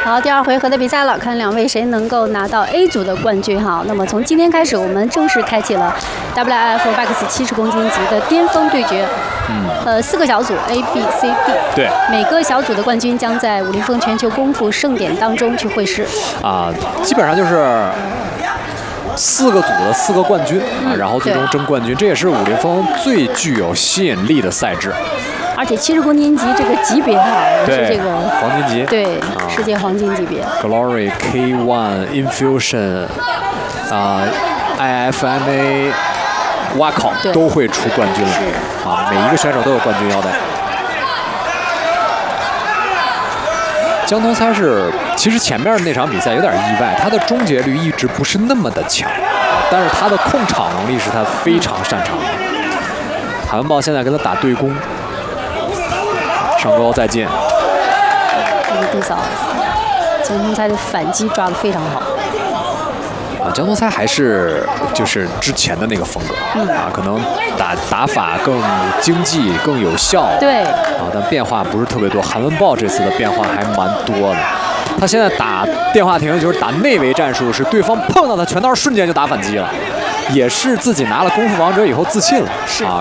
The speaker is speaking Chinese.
好，第二回合的比赛了，看两位谁能够拿到 A 组的冠军哈。那么从今天开始，我们正式开启了 WIF Max 70公斤级的巅峰对决。4个小组 A、B、C、D。 对。 每个小组的冠军将在武林风全球功夫盛典当中去会师。 基本上就是4个组的4个冠军然后最终争冠军，这也是武林风最具有吸引力的赛制。 而且70公斤级这个级别是这个黄金级， 对，世界黄金级别。 Glory K1 Infusion IFMA 挖考都会出冠军了每一个选手都有冠军腰带。江东猜是，其实前面那场比赛有点意外，他的终结率一直不是那么的强，但是他的控场能力是他非常擅长的。海文豹现在跟他打对攻，上高再见。 这个地扫，江东猜的反击抓得非常好。 江东猜还是就是之前的那个风格可能打法更经济、更有效。 对但变化不是特别多。韩文豹这次的变化还蛮多的。他现在打电话亭就是打内围战术，是对方碰到他拳套瞬间就打反击了，也是自己拿了功夫王者以后自信了